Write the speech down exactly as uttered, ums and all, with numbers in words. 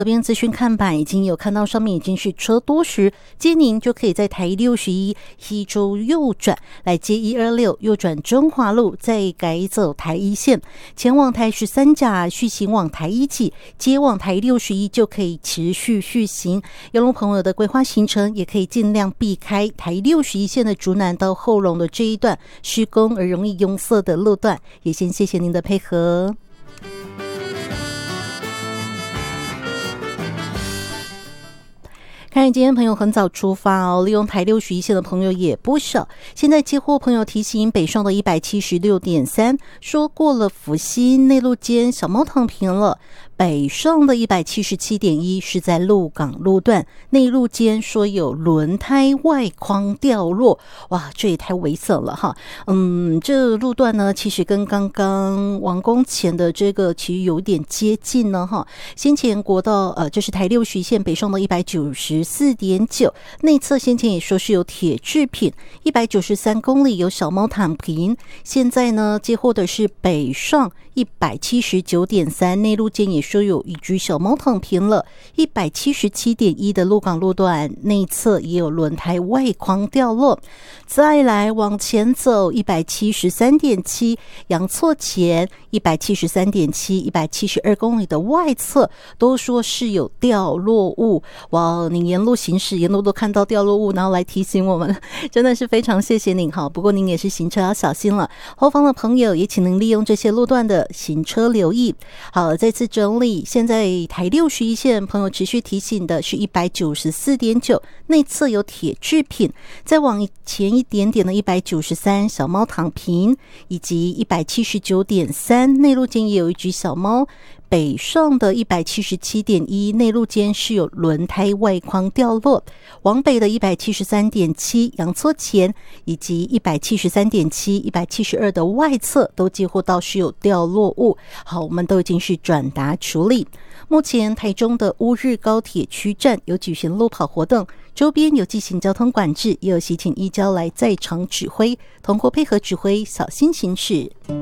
这边资讯看板已经有看到上面已经是车多时，接您就可以在台六十一西州右转来接一二六，右转中华路，再改走台一线，前往台十三甲续行往台一起，接往台六十一就可以持续续行。邮路朋友的规划行程也可以尽量避开台六十一线的竹南到后龙的这一段施工而容易拥塞的路段，也先谢谢您的配合。看今天朋友很早出发哦，利用台六十一线的朋友也不少。现在接货朋友提醒北上的 一百七十六点三 说过了福兴内路间小猫躺平了，北上的 一百七十七点一 是在鹿港路段内路间说有轮胎外框掉落，哇，这也太危险了哈。嗯，这路段呢其实跟刚刚完工前的这个其实有点接近呢哈。先前国道呃这是台六十一线北上的 一百九十四点九 内侧先前也说是有铁制品，一百九十三公里有小猫躺平。现在呢接获的是北上 一百七十九点三 内路间也说有一只小猫躺平了， 一百七十七点一 的鹿港路段内侧也有轮胎外框掉落。再来往前走 一百七十三点七 阳错前 一百七十三点七 一百七十二公里的外侧都说是有掉落物。哇，您沿路行驶沿路都看到掉落物，然后来提醒我们，真的是非常谢谢您哈。不过您也是行车要小心了，后方的朋友也请您利用这些路段的行车留意。好，再次整理，现在台六十一线朋友持续提醒的是 一百九十四点九 内侧有铁制品，再往前一点点的一百九十三小猫躺平，以及 一百七十九点三 内路间也有一只小猫。北上的 一百七十七点一 内路间是有轮胎外框掉落，往北的 一百七十三点七 阳错前以及 一百七十三点七 一百七十二的外侧都接获到是有掉落物。好，我们都已经是转达处理。目前台中的乌日高铁区站有举行路跑活动，周边有进行交通管制，也有习请一交来在场指挥，同伙配合指挥，小心行驶。